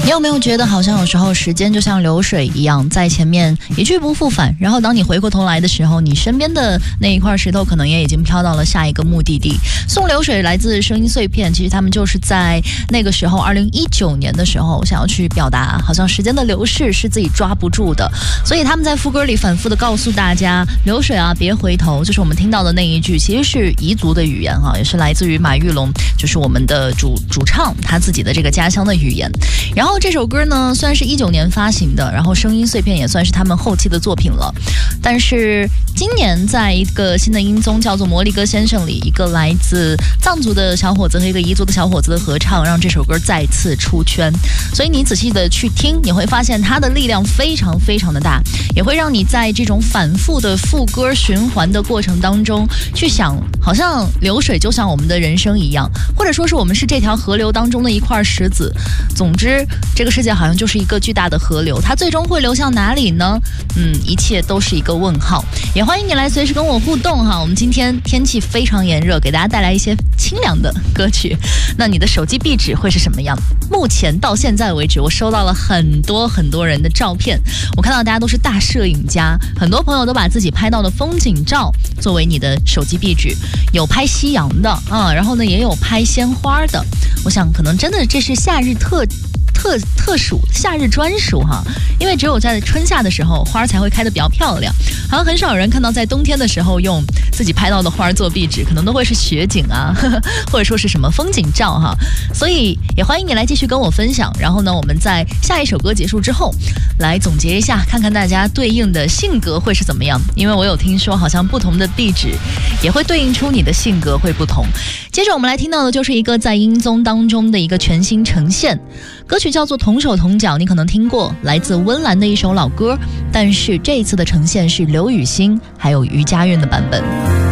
你有没有觉得好像有时候时间就像流水一样，在前面一去不复返，然后当你回过头来的时候，你身边的那一块石头可能也已经飘到了下一个目的地。送流水来自声音碎片，其实他们就是在那个时候2019年的时候想要去表达好像时间的流逝是自己抓不住的，所以他们在副歌里反复的告诉大家，流水啊别回头，就是我们听到的那一句其实是彝族的语言啊，也是来自于马玉龙，就是我们的主唱他自己的这个家乡的语言。然后这首歌呢算是19年发行的，然后声音碎片也算是他们后期的作品了。但是今年在一个新的音综叫做《魔力哥先生》里，一个来自藏族的小伙子和一个彝族的小伙子的合唱，让这首歌再次出圈。所以你仔细的去听，你会发现它的力量非常非常的大，也会让你在这种反复的副歌循环的过程当中去想，好像流水就像我们的人生一样，或者说是我们是这条河流当中的一块石子。总之这个世界好像就是一个巨大的河流，它最终会流向哪里呢？一切都是一个问号。也欢迎你来随时跟我互动哈。我们今天天气非常炎热，给大家带来一些清凉的歌曲。那你的手机壁纸会是什么样？目前到现在为止，我收到了很多人的照片，我看到大家都是大摄影家，很多朋友都把自己拍到的风景照作为你的手机壁纸，有拍夕阳的然后呢也有拍鲜花的。我想可能真的这是夏日特属夏日专属哈，因为只有在春夏的时候花才会开得比较漂亮，好像很少有人看到在冬天的时候用自己拍到的花做壁纸，可能都会是雪景啊或者说是什么风景照哈。所以也欢迎你来继续跟我分享，然后呢我们在下一首歌结束之后来总结一下，看看大家对应的性格会是怎么样，因为我有听说好像不同的壁纸也会对应出你的性格会不同。接着我们来听到的就是一个在音综当中的一个全新呈现，歌曲叫做同手同脚，你可能听过，来自温岚的一首老歌，但是这一次的呈现是刘雨昕还有余佳韵的版本。